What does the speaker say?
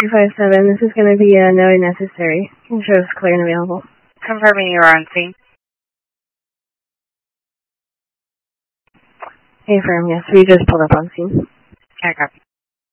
257. This is going to be no necessary. Shows clear and available. Confirming you are on scene. Hey, firm, yes. We just pulled up on scene. I copy.